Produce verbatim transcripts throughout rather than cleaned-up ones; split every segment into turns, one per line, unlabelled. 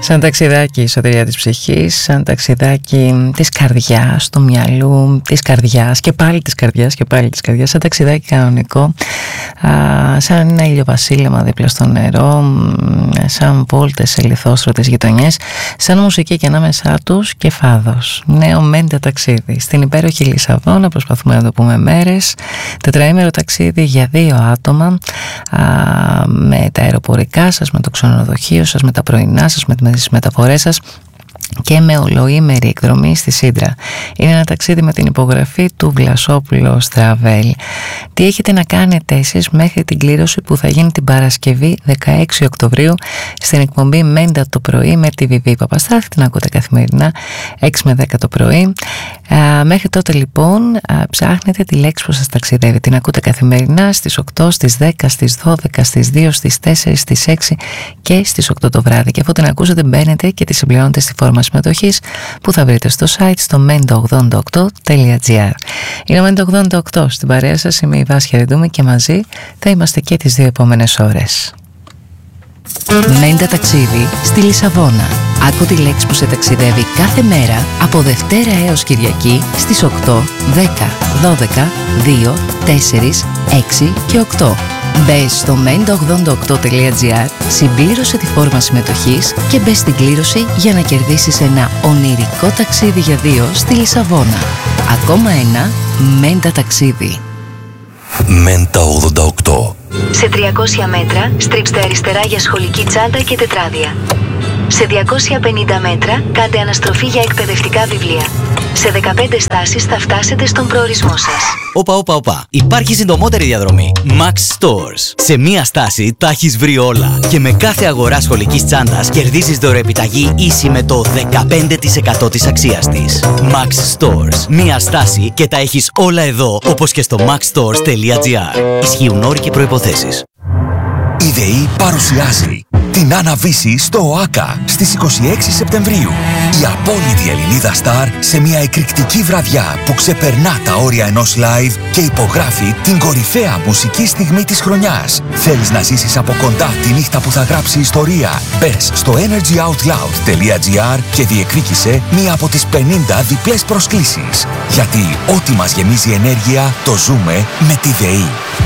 Σαν ταξιδάκι σωτηρία της ψυχής, σαν ταξιδάκι της καρδιάς, του μυαλού, της καρδιάς και πάλι της καρδιάς και πάλι της καρδιάς, σαν ταξιδάκι κανονικό, α, σαν ένα ηλιοβασίλεμα δίπλα στο νερό, σαν βόλτες σε λιθόστρωτες γειτονιές, σαν μουσική και ανάμεσά τους και φάδος. Νέο μέντα ταξίδι στην υπέροχη Λισαβόνα, προσπαθούμε να το πούμε μέρες, τετραήμερο ταξίδι για δύο άτομα, α, με τα αεροπορικά σας, με το ξενοδοχείο σας, με τα πρωινά σας, με τις μεταφορές σας και με ολοήμερη εκδρομή στη Σύντρα. Είναι ένα ταξίδι με την υπογραφή του Βλασόπουλος Travel. Τι έχετε να κάνετε εσείς μέχρι την κλήρωση που θα γίνει την Παρασκευή δεκαέξι Οκτωβρίου στην εκπομπή Μέντα το πρωί με τη Βιβί Παπαστάθη, την ακούτε καθημερινά έξι με δέκα το πρωί. Α, μέχρι τότε λοιπόν α, ψάχνετε τη λέξη που σας ταξιδεύει. Την ακούτε καθημερινά στις οκτώ, στις δέκα, στις δώδεκα, στις δύο, στις τέσσερα, στις έξι και στις οκτώ το βράδυ. Και αφού την ακούσετε μπαίνετε και τη συμπληρώνετε στη φόρμα συμμετοχής που θα βρείτε στο site στο μέντα ογδόντα οκτώ τελεία τζι άρ. Είναι μέντα ογδόντα οκτώ, στην παρέα σας είμαι η Βάσια Ρεντούμε και μαζί θα είμαστε και τις δύο επόμενες ώρες. Μέντα ταξίδι στη Λισαβόνα. Άκου τη λέξη που σε ταξιδεύει κάθε μέρα από Δευτέρα έως Κυριακή στις οκτώ, δέκα, δώδεκα, δύο, τέσσερα, έξι και οκτώ. Μπες στο μέντα ογδόντα οκτώ τελεία τζι άρ, συμπλήρωσε τη φόρμα συμμετοχής και μπες στην κλήρωση για να κερδίσεις ένα ονειρικό ταξίδι για δύο στη Λισαβόνα. Ακόμα ένα μέντα ταξίδι.
Μέντα ογδόντα οκτώ.
Σε τριακόσια μέτρα στρίψτε αριστερά για σχολική τσάντα και τετράδια. Σε διακόσια πενήντα μέτρα κάντε αναστροφή για εκπαιδευτικά βιβλία. Σε δεκαπέντε στάσεις θα φτάσετε στον προορισμό σας.
Όπα, όπα, όπα. Υπάρχει συντομότερη διαδρομή. Max Stores. Σε μία στάση τα έχεις βρει όλα. Και με κάθε αγορά σχολικής τσάντας κερδίζεις δωρεοεπιταγή ίση με το δεκαπέντε τοις εκατό της αξίας της. Max Stores. Μία στάση και τα έχεις όλα εδώ, όπως και στο max stores τελεία τζι άρ. Ισχύουν όροι και προϋποθέσεις.
Η ΔΕΗ παρουσιάζει την Άννα-Βύση στο ΟΑΚΑ στις είκοσι έξι Σεπτεμβρίου. Η απόλυτη Ελληνίδα στάρ σε μια εκρηκτική βραδιά που ξεπερνά τα όρια ενός live και υπογράφει την κορυφαία μουσική στιγμή της χρονιάς. Θέλεις να ζήσεις από κοντά τη νύχτα που θα γράψει ιστορία? Μπες στο energy out loud τελεία τζι άρ και διεκδίκησε μία από τις πενήντα διπλές προσκλήσεις. Γιατί ό,τι μας γεμίζει ενέργεια το ζούμε με τη ΔΕΗ.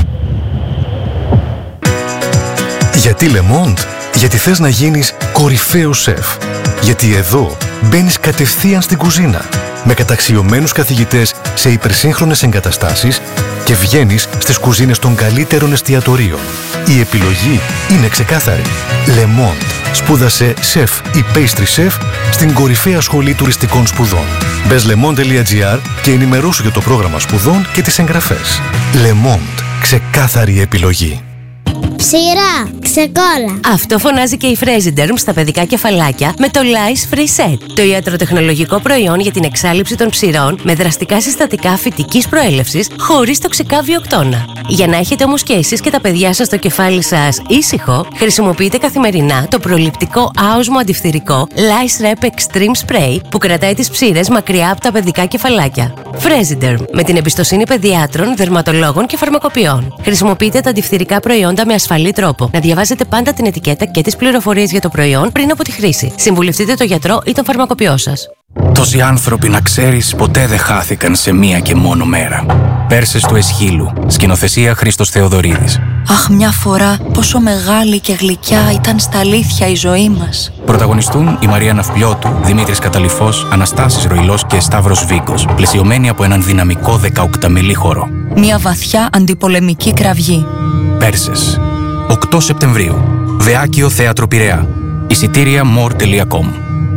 Γιατί Le Monde? Γιατί θες να γίνεις κορυφαίος σεφ. Γιατί εδώ μπαίνεις κατευθείαν στην κουζίνα με καταξιωμένους καθηγητές σε υπερσύγχρονες εγκαταστάσεις και βγαίνεις στις κουζίνες των καλύτερων εστιατορίων. Η επιλογή είναι ξεκάθαρη. Le Monde. Σπούδασε σεφ ή pastry chef στην κορυφαία σχολή τουριστικών σπουδών. Μπες le monde τελεία τζι άρ και ενημερώσου για το πρόγραμμα σπουδών και τις εγγραφές. Le Monde. Ξεκάθαρη επιλογή.
Ψηρά, ξεκόλα.
Αυτό φωνάζει και η Fresiderm στα παιδικά κεφαλάκια με το Lice Free Set. Το ιατροτεχνολογικό προϊόν για την εξάλειψη των ψηρών με δραστικά συστατικά φυτικής προέλευσης χωρίς τοξικά βιοκτώνα. Για να έχετε όμως και εσείς και τα παιδιά σας το κεφάλι σας ήσυχο, χρησιμοποιείτε καθημερινά το προληπτικό άοσμο αντιφθυρικό Lice Rep Extreme Spray που κρατάει τις ψήρες μακριά από τα παιδικά κεφαλάκια. Fresiderm, με την εμπιστοσύνη παιδιάτρων, δερματολόγων και φαρμακοποιών. Χρησιμοποιείτε τα αντιφθυρικά προϊόντα με ασφαλή τρόπο. Να διαβάζετε πάντα την ετικέτα και τις πληροφορίες για το προϊόν πριν από τη χρήση. Συμβουλευτείτε τον γιατρό ή τον φαρμακοποιό σας.
Τόσοι άνθρωποι, να ξέρεις, ποτέ δεν χάθηκαν σε μία και μόνο μέρα. Πέρσες του Εσχύλου. Σκηνοθεσία Χρήστος Θεοδωρίδης.
Αχ, μια φορά πόσο μεγάλη και γλυκιά ήταν στα αλήθεια η ζωή μας.
Πρωταγωνιστούν η Μαρία Ναυπλιώτου, Δημήτρης Καταλυφός, Αναστάσης Ροϊλός και Σταύρος Βίγκος, πλαισιωμένοι από έναν δυναμικό δεκαοκταμελή χώρο.
Μια βαθιά αντιπολεμική κραυγή.
Πέρσες. οκτώ Σεπτεμβρίου. Βεάκιο Θέατρο Πειραιά. Εισιτήρια more τελεία com.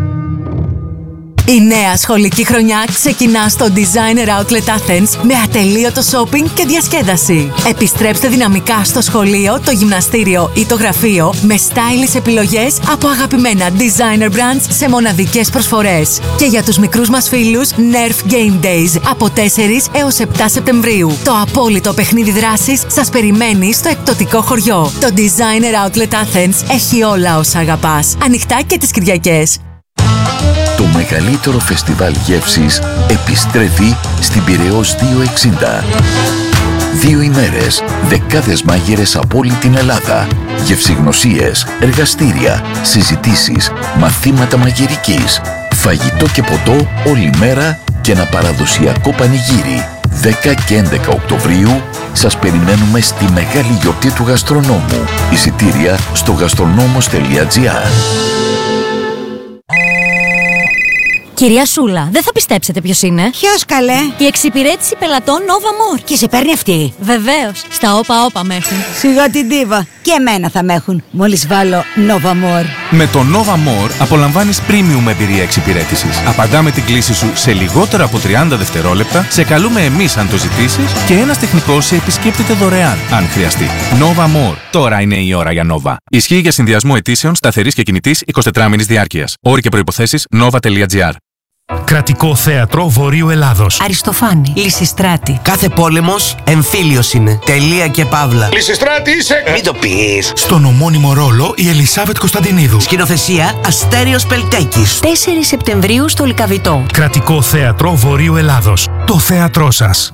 Η νέα σχολική χρονιά ξεκινά στο Designer Outlet Athens με ατελείωτο shopping και διασκέδαση. Επιστρέψτε δυναμικά στο σχολείο, το γυμναστήριο ή το γραφείο με stylish επιλογές από αγαπημένα designer brands σε μοναδικές προσφορές. Και για τους μικρούς μας φίλους, Nerf Game Days από τέσσερις έως επτά Σεπτεμβρίου. Το απόλυτο παιχνίδι δράσης σας περιμένει στο εκπτωτικό χωριό. Το Designer Outlet Athens έχει όλα όσα αγαπάς. Ανοιχτά και τις Κυριακές.
Το μεγαλύτερο φεστιβάλ γεύσης επιστρέφει στην Πειραιώς διακόσια εξήντα. Δύο ημέρες, δεκάδες μάγειρες από όλη την Ελλάδα. Γευσηγνωσίες, εργαστήρια, συζητήσεις, μαθήματα μαγειρικής, φαγητό και ποτό όλη μέρα και ένα παραδοσιακό πανηγύρι. δέκα και έντεκα Οκτωβρίου σας περιμένουμε στη μεγάλη γιορτή του γαστρονόμου. Εισιτήρια στο γαστρονόμος τελεία τζι άρ.
Κυρία Σούλα, δεν θα πιστέψετε ποιος είναι.
Ποιος καλέ?
Η εξυπηρέτηση πελατών Nova More.
Και σε παίρνει αυτή?
Βεβαίως. Στα όπα όπα με έχουν.
Σιγά την τίβα. Και εμένα θα με έχουν. Μόλις βάλω Nova More.
Με το Nova More απολαμβάνεις premium εμπειρία εξυπηρέτησης. Απαντάμε την κλήση σου σε λιγότερο από τριάντα δευτερόλεπτα, σε καλούμε εμείς αν το ζητήσεις και ένας τεχνικός σε επισκέπτεται δωρεάν αν χρειαστεί. Nova More. Τώρα είναι η ώρα για Nova. Ισχύει για συνδυασμό αιτήσεων σταθερής και κινητής εικοσιτετράμηνης διάρκειας. Όροι και προϋποθέσεις nova τελεία τζι άρ.
Κρατικό Θέατρο Βορείου Ελλάδος.
Αριστοφάνη. Λυσιστράτη.
Κάθε πόλεμος εμφύλιος είναι. Τελεία και παύλα.
Λυσιστράτη είσαι!
Μην το πεις.
Στον ομώνυμο ρόλο η Ελισάβετ Κωνσταντινίδου.
Σκηνοθεσία Αστέριος Πελτέκης.
τέσσερις Σεπτεμβρίου στο Λυκαβητό.
Κρατικό Θέατρο Βορείου Ελλάδος. Το θέατρό σας.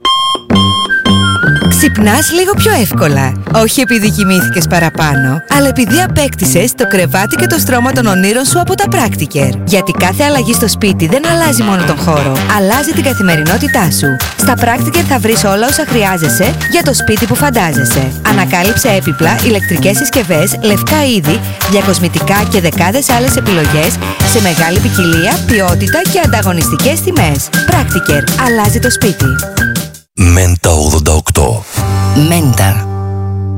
Ξυπνάς λίγο πιο εύκολα. Όχι επειδή κοιμήθηκες παραπάνω, αλλά επειδή απέκτησες το κρεβάτι και το στρώμα των ονείρων σου από τα Practiker. Γιατί κάθε αλλαγή στο σπίτι δεν αλλάζει μόνο τον χώρο, αλλάζει την καθημερινότητά σου. Στα Practiker θα βρεις όλα όσα χρειάζεσαι για το σπίτι που φαντάζεσαι. Ανακάλυψε έπιπλα, ηλεκτρικές συσκευές, λευκά είδη, διακοσμητικά και δεκάδες άλλες επιλογές σε μεγάλη ποικιλία, ποιότητα και ανταγωνιστικές τιμές. Practiker. Αλλάζει το σπίτι.
Μέντα ογδόντα οκτώ.
Μέντα.